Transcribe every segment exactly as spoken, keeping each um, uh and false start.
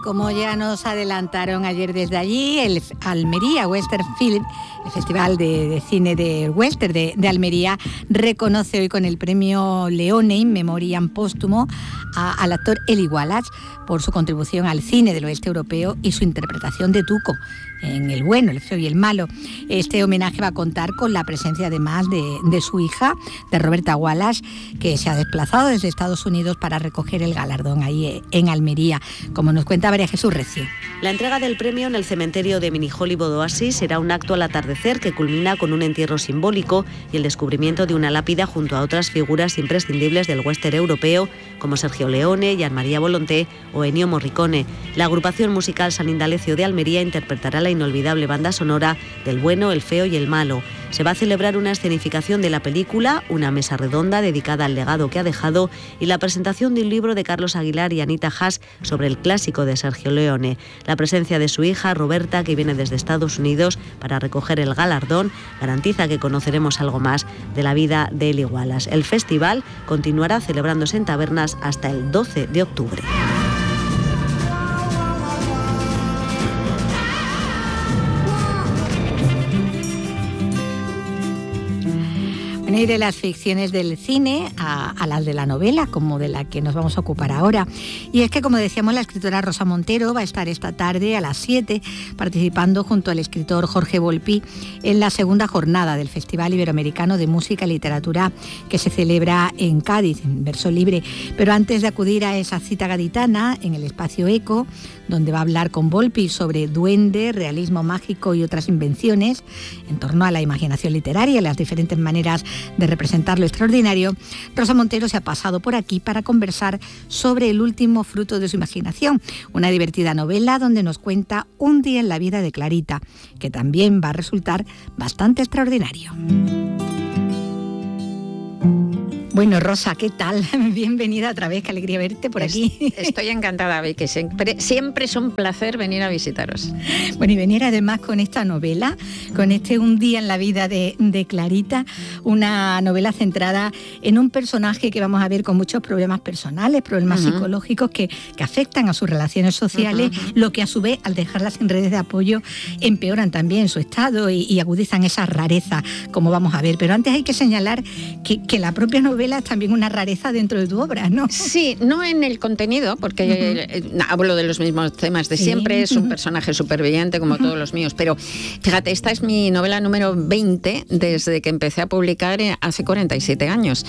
como ya nos adelantaron ayer desde allí, el Almería Western Film, el Festival de, de Cine de Western de, de Almería, reconoce hoy con el premio Leone in Memoriam póstumo a, al actor Eli Wallach por su contribución al cine del oeste europeo y su interpretación de Tuco en El bueno, el feo y el malo. Este homenaje va a contar con la presencia además de, de su hija, de Roberta Wallach, que se ha desplazado desde Estados Unidos para recoger el galardón ahí en Almería, como nos cuenta María Jesús Recio. La entrega del premio en el cementerio de Mini Hollywood Oasis será un acto al atardecer que culmina con un entierro simbólico y el descubrimiento de una lápida junto a otras figuras imprescindibles del western europeo como Sergio Leone, Gian Maria Volonté o Ennio Morricone. La agrupación musical San Indalecio de Almería interpretará la inolvidable banda sonora del bueno, el feo y el malo. Se va a celebrar una escenificación de la película, una mesa redonda dedicada al legado que ha dejado y la presentación de un libro de Carlos Aguilar y Anita Haas sobre el clásico de Sergio Leone. La presencia de su hija, Roberta, que viene desde Estados Unidos para recoger el galardón, garantiza que conoceremos algo más de la vida de Eli Wallach. El festival continuará celebrándose en tabernas hasta el doce de octubre. Y de las ficciones del cine a, a las de la novela, como de la que nos vamos a ocupar ahora. Y es que, como decíamos, la escritora Rosa Montero va a estar esta tarde a las siete participando junto al escritor Jorge Volpi en la segunda jornada del Festival Iberoamericano de Música y Literatura que se celebra en Cádiz, en verso libre. Pero antes de acudir a esa cita gaditana, en el espacio Eco, donde va a hablar con Volpi sobre duende, realismo mágico y otras invenciones en torno a la imaginación literaria y las diferentes maneras de representar lo extraordinario, Rosa Montero se ha pasado por aquí para conversar sobre El último fruto de su imaginación, una divertida novela donde nos cuenta un día en la vida de Clarita, que también va a resultar bastante extraordinario. Bueno, Rosa, ¿qué tal? Bienvenida otra vez, qué alegría verte por aquí. Estoy encantada, Vicky, siempre, siempre es un placer venir a visitaros. Bueno, y venir además con esta novela, con este Un día en la vida de, de Clarita, una novela centrada en un personaje que vamos a ver con muchos problemas personales, problemas uh-huh. psicológicos que, que afectan a sus relaciones sociales, uh-huh. lo que a su vez, al dejarlas en redes de apoyo, empeoran también su estado y, y agudizan esa rareza, como vamos a ver. Pero antes hay que señalar que, que la propia novela es también una rareza dentro de tu obra, ¿no? Sí, no en el contenido, porque uh-huh. hablo de los mismos temas de sí. siempre, es un uh-huh. personaje superviviente como uh-huh. todos los míos, pero fíjate, esta es mi novela número veinte desde que empecé a publicar hace cuarenta y siete años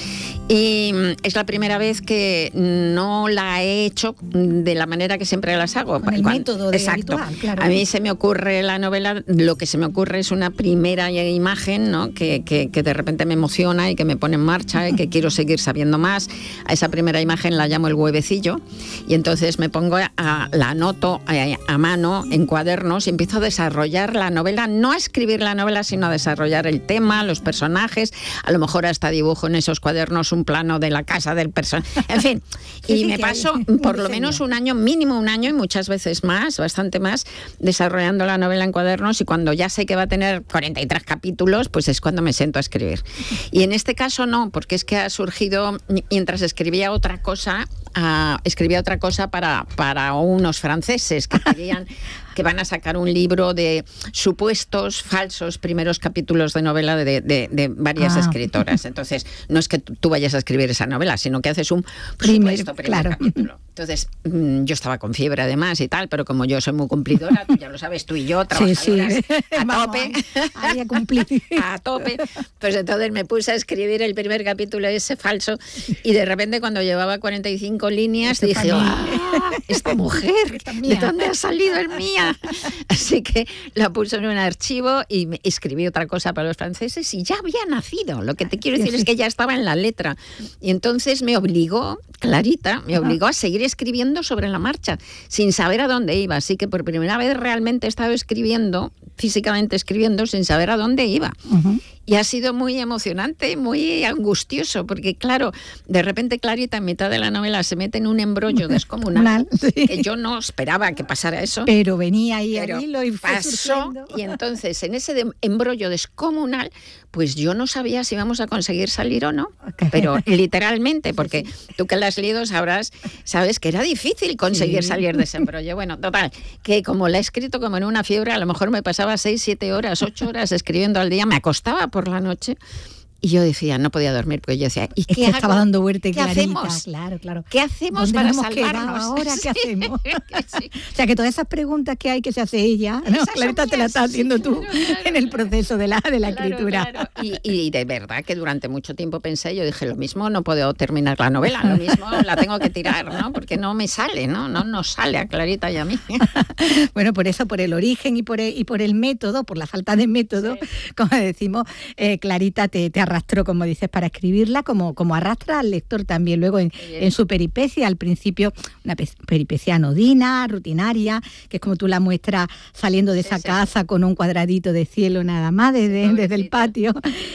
y es la primera vez que no la he hecho de la manera que siempre las hago. Con el Cuando, método de exacto. habitual, claro. A mí se me ocurre la novela, lo que se me ocurre es una primera imagen, ¿no? que, que, que de repente me emociona y que me pone en marcha y que quiero seguir sabiendo más. A esa primera imagen la llamo el huevecillo y entonces me pongo a, a la anoto a, a mano en cuadernos y empiezo a desarrollar la novela, no a escribir la novela, sino a desarrollar el tema, los personajes, a lo mejor hasta dibujo en esos cuadernos un plano de la casa del personaje, en fin, y me paso por lo menos un año, mínimo un año y muchas veces más, bastante más, desarrollando la novela en cuadernos y cuando ya sé que va a tener cuarenta y tres capítulos, pues es cuando me siento a escribir. Y en este caso no, porque es que ha surgido mientras escribía otra cosa, uh, escribía otra cosa para, para unos franceses que querían que van a sacar un libro de supuestos falsos primeros capítulos de novela de, de, de varias ah. escritoras. Entonces, no es que tú vayas a escribir esa novela, sino que haces un primer, supuesto primer claro. capítulo. Entonces, mmm, yo estaba con fiebre además y tal, pero como yo soy muy cumplidora, tú ya lo sabes, tú y yo, trabajadoras sí, sí. a Vamos, tope, ahí a cumplir. a tope, pues entonces me puse a escribir el primer capítulo ese falso y de repente cuando llevaba cuarenta y cinco líneas Esto dije, ¡ah! Esta mujer, ¿de dónde ha salido el mía? Así que la puse en un archivo y me escribí otra cosa para los franceses y ya había nacido. Lo que te quiero decir sí, sí. es que ya estaba en la letra. Y entonces me obligó, Clarita, me obligó a seguir escribiendo sobre la marcha, sin saber a dónde iba. Así que por primera vez realmente he estado escribiendo, físicamente escribiendo, sin saber a dónde iba. Uh-huh. Y ha sido muy emocionante, muy angustioso, porque claro, de repente Clarita en mitad de la novela se mete en un embrollo descomunal, sí. que yo no esperaba que pasara eso. Pero venía ahí al hilo y fue pasó, surgiendo. Y entonces en ese de embrollo descomunal, pues yo no sabía si íbamos a conseguir salir o no, okay. pero literalmente, porque sí, sí. tú que la has leído sabrás, sabes que era difícil conseguir sí. salir de ese embrollo. Bueno, total, que como la he escrito como en una fiebre, a lo mejor me pasaba seis, siete horas, ocho horas escribiendo al día, me acostaba por la noche. Y yo decía, no podía dormir, porque yo decía, ¿y qué es que estaba dando vuelta ¿Qué Clarita, hacemos? Claro, claro. ¿Qué hacemos para salvarnos? Ahora, ¿qué sí, hacemos? sí. O sea, que todas esas preguntas que hay que se hace ella, ¿no? Clarita te la estás haciendo sí, tú claro, claro, en el proceso de la, de la claro, escritura. Claro. Y, y de verdad que durante mucho tiempo pensé, yo dije, lo mismo no puedo terminar la novela, lo mismo la tengo que tirar, ¿no? Porque no me sale, ¿no? No nos sale a Clarita y a mí. Bueno, por eso, por el origen y por el, y por el método, por la falta de método, sí. como decimos, eh, Clarita te, te arrastró, como dices, para escribirla, como, como arrastra al lector también luego en, en su peripecia. Al principio una peripecia anodina, rutinaria, que es como tú la muestras saliendo de esa sí, casa sí. con un cuadradito de cielo nada más desde, sí, desde el patio,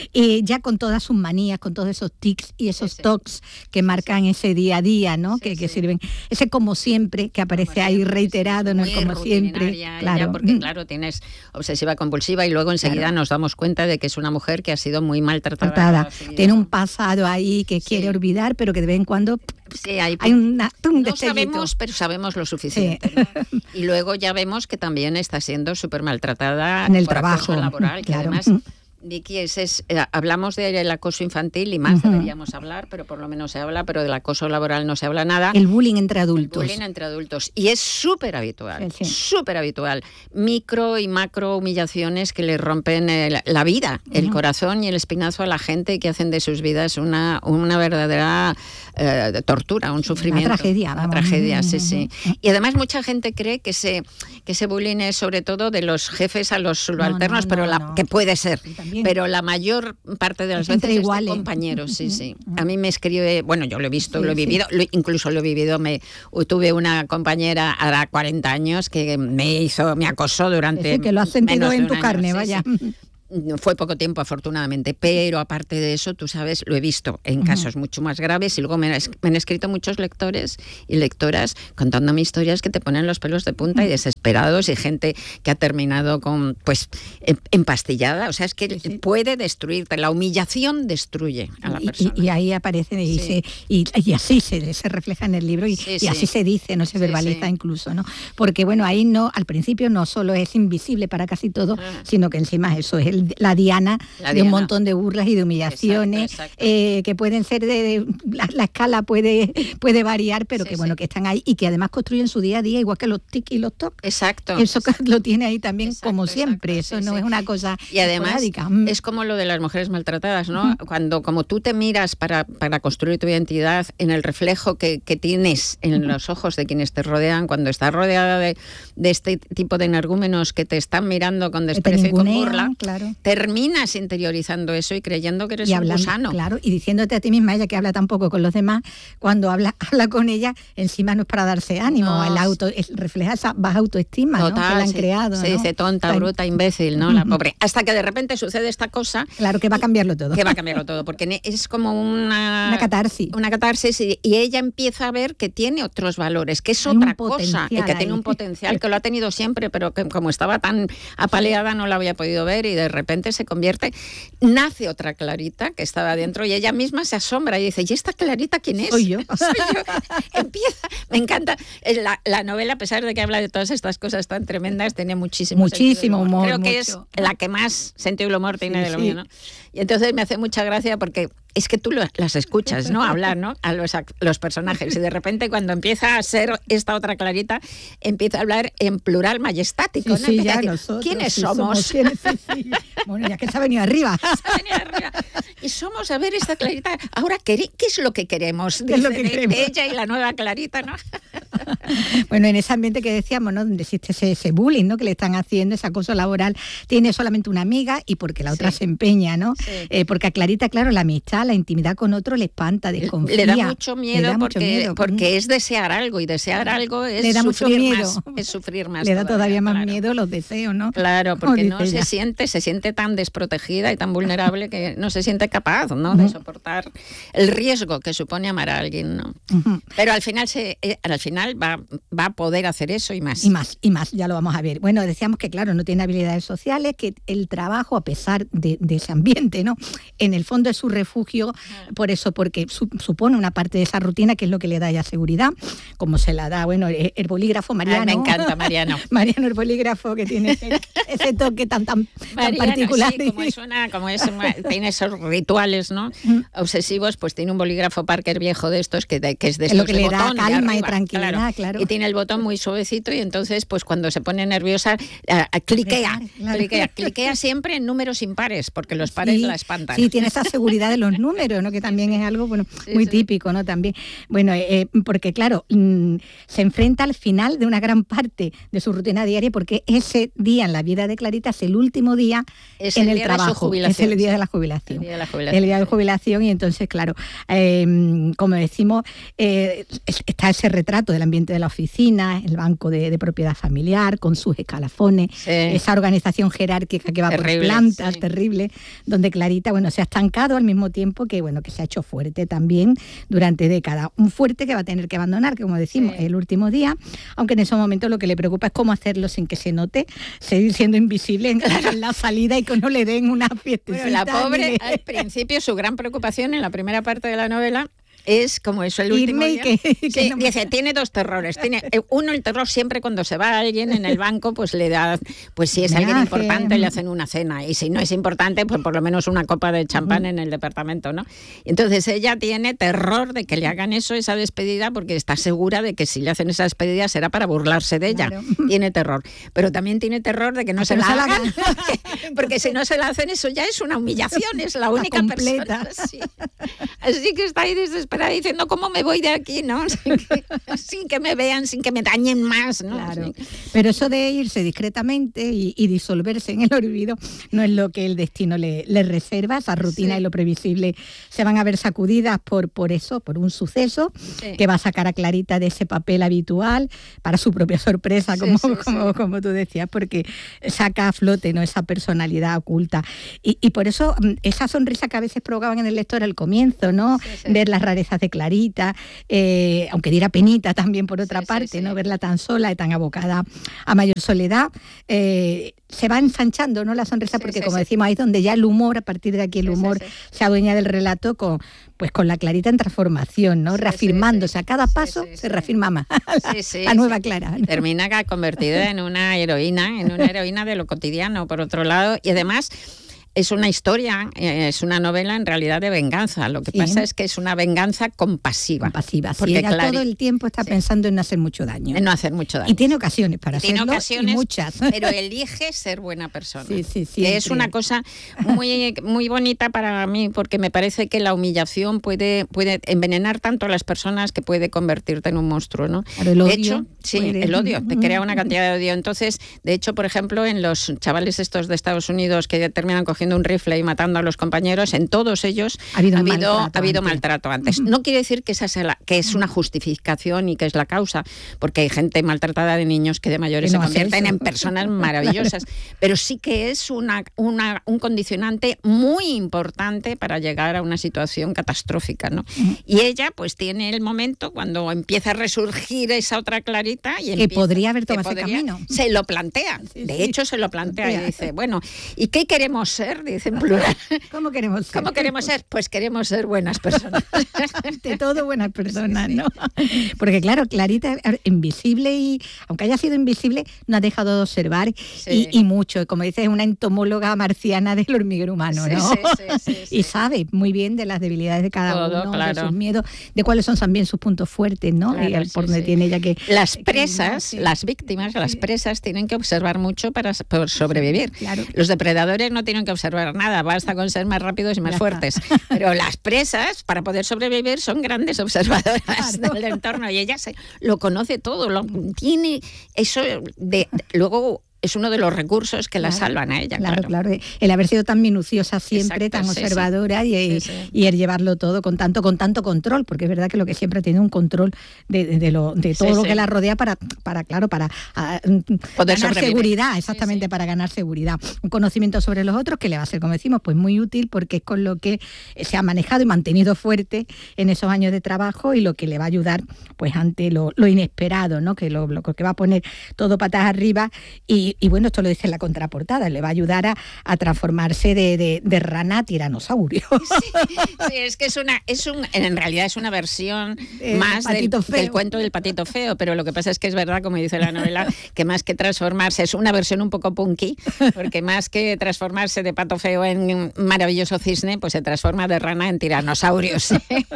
y ya con todas sus manías, con todos esos tics y esos sí, sí. tocs que marcan sí. ese día a día, ¿no? Sí, que, que sí. sirven, ese como siempre que aparece como ahí siempre, reiterado, sí, ¿no? Como siempre, claro, porque claro, tienes obsesiva compulsiva y luego enseguida claro. nos damos cuenta de que es una mujer que ha sido muy maltratada. Tratada. Tiene un pasado ahí que sí. quiere olvidar, pero que de vez en cuando sí, hay, hay una, un no sabemos, pero sabemos lo suficiente. Sí. ¿no? Y luego ya vemos que también está siendo súper maltratada en el por trabajo laboral, que claro. además... Vicky, es, es, eh, hablamos del acoso infantil y más uh-huh. deberíamos hablar, pero por lo menos se habla, pero del acoso laboral no se habla nada. El bullying entre adultos. El bullying entre adultos. Y es súper habitual, sí, sí. súper habitual. Micro y macro humillaciones que le rompen el, la vida, uh-huh. el corazón y el espinazo a la gente y que hacen de sus vidas una, una verdadera eh, tortura, un sufrimiento. Una tragedia. Una tragedia, uh-huh. sí, sí. Y además mucha gente cree que ese, que ese bullying es sobre todo de los jefes a los subalternos, no, no, pero no, la, no. que puede ser. Pero la mayor parte de las veces es de compañeros, sí, sí. A mí me escribe, bueno, yo lo he visto, sí, lo he vivido, sí. lo, incluso lo he vivido, me tuve una compañera a cuarenta años que me hizo, me acosó durante sí, que lo has sentido en tu año, carne, sí, vaya. Sí. Fue poco tiempo, afortunadamente, pero aparte de eso, tú sabes, lo he visto en uh-huh. casos mucho más graves y luego me, me han escrito muchos lectores y lectoras contándome historias que te ponen los pelos de punta uh-huh. y desesperados y gente que ha terminado con, pues, empastillada. O sea, es que sí, sí. puede destruirte. La humillación destruye a la persona. Y, y, y ahí aparece y, sí. se, y, y así se, se refleja en el libro y, sí, y así sí. se dice, no se verbaliza sí, sí. incluso, ¿no? Porque, bueno, ahí no, al principio no solo es invisible para casi todo, uh-huh. sino que encima eso es el la diana la de diana. Un montón de burlas y de humillaciones exacto, exacto. Eh, que pueden ser de, de la, la escala puede puede variar, pero sí, que bueno sí. que están ahí y que además construyen su día a día igual que los tics y los tocs. Exacto. Eso exacto. lo tiene ahí también exacto, como siempre. Exacto, eso sí, no sí. es una cosa y además esporádica. Es como lo de las mujeres maltratadas, ¿no? Uh-huh. Cuando como tú te miras para, para construir tu identidad en el reflejo que, que tienes en uh-huh. los ojos de quienes te rodean, cuando estás rodeada de, de este tipo de energúmenos que te están mirando con desprecio y con burla, claro. terminas interiorizando eso y creyendo que eres y hablando, un gusano. Claro, y diciéndote a ti misma, ella que habla tan poco con los demás, cuando habla, habla con ella, encima no es para darse ánimo, no, el auto es, refleja esa baja autoestima, total, ¿no? que la han se, creado. Se ¿no? dice tonta, Está... bruta, imbécil, ¿no? La pobre. Hasta que de repente sucede esta cosa. Claro, que va a cambiarlo todo. Que va a cambiarlo todo, porque es como una... Una catarsis. Una catarsis y, y ella empieza a ver que tiene otros valores, que es Hay otra cosa, y que ahí. Tiene un potencial, que lo ha tenido siempre, pero que como estaba tan apaleada no lo había podido ver y de repente se convierte... Nace otra Clarita que estaba dentro y ella misma se asombra y dice, ¿y esta Clarita quién es? Soy yo. Soy yo. Empieza, me encanta. La, la novela, a pesar de que habla de todas estas cosas tan tremendas, tiene muchísimo Muchísimo humor. humor. Creo que mucho. Es la que más sentido del humor tiene sí, de lo sí. mío, ¿no? Y entonces me hace mucha gracia porque es que tú lo, las escuchas, ¿no? Hablar, ¿no? A los, a los personajes. Y de repente cuando empieza a ser esta otra Clarita, empieza a hablar en plural majestático, sí, ¿no? Sí, ya nosotros, ¿quiénes sí, somos? somos ¿quiénes? Sí, sí. Bueno, ya que se ha venido arriba. Se ha venido arriba. Y somos, a ver, esta Clarita, ahora, ¿qué, qué es lo que queremos? ¿Qué es lo que de, queremos? De ella y la nueva Clarita, ¿no? Bueno, en ese ambiente que decíamos, ¿no? Donde existe ese, ese bullying, ¿no? Que le están haciendo, ese acoso laboral, tiene solamente una amiga y porque la otra sí. se empeña, ¿no? Sí. Eh, porque a Clarita, claro, la amistad, la intimidad con otro le espanta, desconfía. Le da mucho miedo, da porque, mucho miedo. porque es desear algo y desear algo es le da sufrir mucho miedo. más. Es sufrir más. Le da todavía, todavía más claro. miedo los deseos, ¿no? Claro, porque oh, no se ella. siente, se siente tan desprotegida y tan vulnerable que no se siente capaz, ¿no? De soportar el riesgo que supone amar a alguien, ¿no? Uh-huh. Pero al final se, eh, al final final va, va a poder hacer eso y más. Y más, y más, ya lo vamos a ver. Bueno, decíamos que claro, no tiene habilidades sociales, que el trabajo, a pesar de, de ese ambiente, ¿no? En el fondo es su refugio, por eso, porque su, supone una parte de esa rutina que es lo que le da ya seguridad, como se la da, bueno, el bolígrafo Mariano. Ah, me encanta, Mariano. Mariano, el bolígrafo, que tiene ese, ese toque tan, tan, Mariano, tan particular. Sí, como es una, como es una, tiene esos rituales, ¿no? Obsesivos, pues tiene un bolígrafo Parker viejo de estos, que, de, que es de estos lo que de le botón, da calma arriba, y tranquilidad, claro. claro. Y tiene el botón muy suavecito y entonces, pues cuando se pone nerviosa, uh, cliquea, claro. cliquea, cliquea siempre en números impares, porque los pares sí, la espantan. Sí, tiene esa seguridad de los números, ¿no? Que también es algo, bueno, sí, muy sí. típico, ¿no? También, bueno, eh, porque claro, mmm, se enfrenta al final de una gran parte de su rutina diaria, porque ese día en la vida de Clarita es el último día es en el el trabajo, es el día de la jubilación. El día de la jubilación. El día de jubilación y entonces, claro, eh, como decimos, eh, está ese retrato del ambiente de la oficina, el banco de, de propiedad familiar, con sus escalafones, sí. esa organización jerárquica que va terrible, por plantas, sí. terrible, donde Clarita, bueno, se ha estancado al mismo tiempo que, bueno, que se ha hecho fuerte también durante décadas. Un fuerte que va a tener que abandonar, que como decimos, sí. el último día, aunque en ese momento lo que le preocupa es cómo hacerlo sin que se note, seguir siendo invisible en, en la salida y que no le den una fiestecita. Bueno, la pobre, le... al principio, su gran preocupación en la primera parte de la novela es como eso, el último Irme día. Que, sí, que no dice, tiene dos terrores. Tiene uno, el terror siempre cuando se va alguien en el banco, pues le da, pues si es Viaje. alguien importante le hacen una cena, y si no es importante, pues por lo menos una copa de champán uh-huh. en el departamento, ¿no? Entonces ella tiene terror de que le hagan eso, esa despedida, porque está segura de que si le hacen esa despedida será para burlarse de ella. Claro. Tiene terror. Pero también tiene terror de que no a se la hagan, hagan. porque si no se la hacen eso ya es una humillación, es la única la persona. Así. Así que está ahí desesperada diciendo cómo me voy de aquí, ¿no? Sin que, sin que me vean, sin que me dañen más, ¿no? Claro. Sí. Pero eso de irse discretamente y, y disolverse en el olvido no es lo que el destino le, le reserva. Esa rutina sí. y lo previsible se van a ver sacudidas por, por eso, por un suceso sí. que va a sacar a Clarita de ese papel habitual para su propia sorpresa, como, sí, sí, como, sí. como tú decías, porque saca a flote, ¿no?, esa personalidad oculta. Y, y por eso esa sonrisa que a veces provocaban en el lector al comienzo, ¿no? Sí, sí. Ver las rarezas de Clarita, eh, aunque diera penita también por otra sí, parte, sí, sí. no verla tan sola y tan abocada a mayor soledad, eh, se va ensanchando, ¿no?, la sonrisa, sí, porque sí, como sí. decimos, ahí es donde ya el humor, a partir de aquí el humor sí, sí, sí. se adueña del relato con, pues con la Clarita en transformación, ¿no? Sí, reafirmándose, sí, sí. a cada paso sí, sí, sí. se reafirma más la, sí, sí, la nueva sí. Clara. Termina convertida en una heroína, en una heroína de lo cotidiano, por otro lado, y además es una historia, es una novela en realidad de venganza. Lo que sí. pasa es que es una venganza compasiva. Compasiva, porque sí, ella Clary... todo el tiempo está sí. pensando en no hacer mucho daño. En no hacer mucho daño. Y tiene ocasiones para tiene hacerlo, ocasiones, y muchas. Pero elige ser buena persona. Sí, sí, sí, que es una cosa muy, muy bonita para mí, porque me parece que la humillación puede, puede envenenar tanto a las personas que puede convertirte en un monstruo, ¿no? Claro, el odio. De hecho, sí, puede... el odio, te crea una cantidad de odio. Entonces, de hecho, por ejemplo, en los chavales estos de Estados Unidos que terminan cogiendo un rifle y matando a los compañeros, en todos ellos ha habido, ha habido, maltrato, ha habido antes. maltrato antes. No quiere decir que esa sea la, que es una justificación y que es la causa, porque hay gente maltratada de niños que de mayores que no se convierten en personas maravillosas, pero sí que es una, una, un condicionante muy importante para llegar a una situación catastrófica, ¿no? Uh-huh. Y ella pues tiene el momento cuando empieza a resurgir esa otra Clarita y que empieza, podría haber tomado ese camino. Se lo plantea, sí, de sí. hecho se lo plantea y dice, bueno, ¿y qué queremos ser? Dice en plural. ¿Cómo queremos ser? ¿Cómo queremos ser? Pues queremos ser buenas personas. De todo buenas personas, ¿no? Porque claro, Clarita, invisible y, aunque haya sido invisible, no ha dejado de observar sí. y, y mucho. Como dices, es una entomóloga marciana del hormiguero humano, ¿no? Sí, sí, sí, sí, y sabe muy bien de las debilidades de cada todo, uno, claro. de sus miedos, de cuáles son también sus puntos fuertes, ¿no? Claro, y el, por sí, donde sí. tiene ella que... Las presas, que, no, sí. las víctimas, las presas tienen que observar mucho para, para sobrevivir. Sí, claro. Los depredadores no tienen que observar nada, basta con ser más rápidos y más ya fuertes. Está. Pero las presas, para poder sobrevivir, son grandes observadoras claro. del entorno y ella se, lo conoce todo, lo tiene eso de, de luego es uno de los recursos que la claro, salvan a ella. Claro, claro, claro. El haber sido tan minuciosa siempre, Exacto, tan sí, observadora sí. Y, Sí, sí. y el llevarlo todo con tanto, con tanto control, porque es verdad que lo que siempre tiene un control de, de, de, lo, de todo sí, lo sí. que la rodea para, para claro, para a, Poder ganar sobrevivir. seguridad, exactamente, Sí, sí. para ganar seguridad. Un conocimiento sobre los otros que le va a ser, como decimos, pues muy útil, porque es con lo que se ha manejado y mantenido fuerte en esos años de trabajo y lo que le va a ayudar pues ante lo, lo inesperado, ¿no? Que lo, lo que va a poner todo patas arriba y, y bueno, esto lo dice en la contraportada, le va a ayudar a, a transformarse de, de, de rana a tiranosaurio. Sí, sí, es que es una, es un, en realidad es una versión eh, más del, del cuento del patito feo, pero lo que pasa es que es verdad, como dice la novela, que más que transformarse, es una versión un poco punky, porque más que transformarse de pato feo en maravilloso cisne, pues se transforma de rana en tiranosaurios.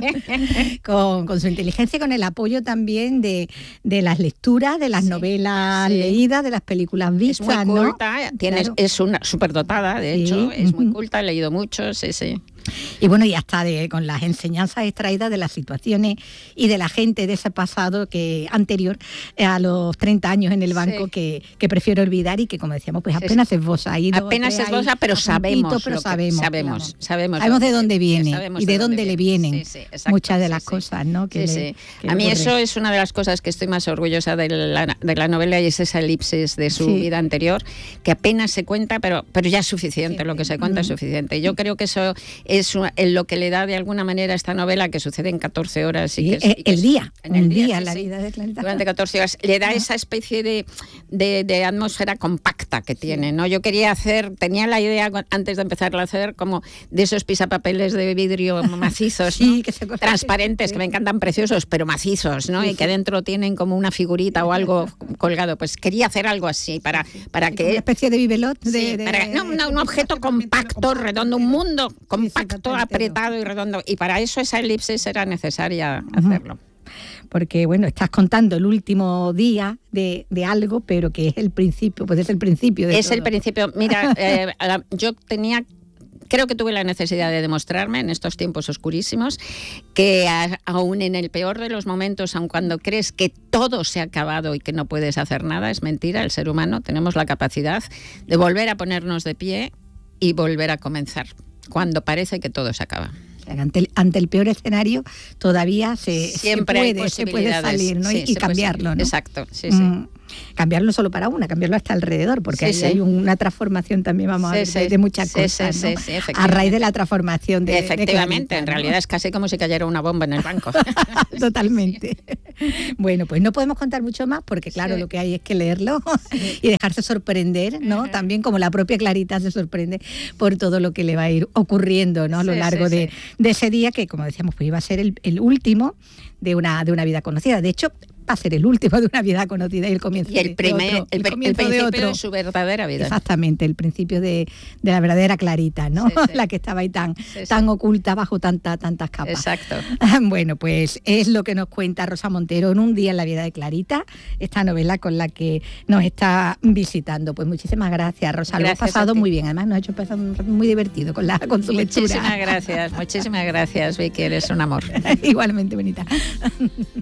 con, con su inteligencia y con el apoyo también de, de las lecturas, de las sí, novelas sí. leídas, de las películas vistas. Es muy culta, ¿no? Tienes, claro. Es una superdotada, de sí. hecho, es muy culta, he leído mucho, sí, sí. Y bueno, y hasta de, con las enseñanzas extraídas de las situaciones y de la gente de ese pasado que anterior a los treinta años en el banco sí. que, que prefiero olvidar y que, como decíamos, pues apenas sí. esboza. Ahí apenas esboza, pero sabemos. Pero lo sabemos, sabemos, claro. sabemos. Sabemos de dónde viene sabemos y de, de dónde, dónde le vienen sí, sí, exacto, muchas de sí, las sí. cosas, ¿no? Que sí, le, sí. que a mí ocurre. Eso es una de las cosas que estoy más orgullosa de la, de la novela y es esa elipsis de su sí. vida anterior, que apenas se cuenta, pero, pero ya es suficiente, sí. lo que se cuenta mm. es suficiente. Yo creo que eso es lo que le da de alguna manera a esta novela, que sucede en catorce horas. Y sí, que es, el, y que el día, en el día, día sí, la sí. vida de Clarita. Durante catorce horas. Le da esa especie de, de, de atmósfera compacta que tiene, ¿no? Yo quería hacer, tenía la idea antes de empezarla a hacer, como de esos pisapapeles de vidrio macizos, sí, ¿no? que se transparentes, que me encantan, preciosos, pero macizos, ¿no? Sí, y que sí. dentro tienen como una figurita o algo colgado. Pues quería hacer algo así, para, para que... Una especie de bibelot. De, sí, de, para, no, no, un objeto compacto, redondo, un mundo compacto, sí, apretado y redondo. Y para eso esa elipsis era necesaria hacerlo. Uh-huh. Porque, bueno, estás contando el último día de, de algo, pero que es el principio, pues es el principio de Es todo. el principio. Mira, eh, yo tenía... Creo que tuve la necesidad de demostrarme en estos tiempos oscurísimos que a, aún en el peor de los momentos, aun cuando crees que todo se ha acabado y que no puedes hacer nada, es mentira. El ser humano tenemos la capacidad de volver a ponernos de pie y volver a comenzar cuando parece que todo se acaba. Ante el, ante el peor escenario todavía se, Siempre se, puede, se puede salir, ¿no? Sí, y, y cambiarlo, ¿no? Exacto, sí, sí. Mm. Cambiarlo no solo para una, cambiarlo hasta alrededor, porque sí, ahí sí. hay una transformación también, vamos sí, a ver, sí. de, de muchas sí, cosas, sí, ¿no? sí, sí, a raíz de la transformación de Efectivamente, de Clarita, en ¿no? realidad es casi como si cayera una bomba en el banco. Totalmente. Sí. Bueno, pues no podemos contar mucho más, porque claro, sí. lo que hay es que leerlo sí. y dejarse sorprender, ¿no? Uh-huh. También como la propia Clarita se sorprende por todo lo que le va a ir ocurriendo, ¿no? A lo sí, largo sí, de, sí. de ese día que, como decíamos, pues iba a ser el, el último de una, de una vida conocida. De hecho, va a ser el último de una vida conocida y el comienzo y el primer, de otro. El, el, el principio de, otro. de su verdadera vida. Exactamente, el principio de, de la verdadera Clarita, ¿no? Sí, sí. La que estaba ahí tan, sí, tan sí. oculta bajo tanta, tantas capas. Exacto. Bueno, pues es lo que nos cuenta Rosa Montero en Un día en la vida de Clarita, esta novela con la que nos está visitando. Pues muchísimas gracias, Rosa. Gracias, lo hemos pasado muy bien. Además, nos ha hecho pasar un rato muy divertido con, la, con su lectura. Muchísimas gracias, muchísimas gracias, Vicky, eres un amor. Igualmente, bonita.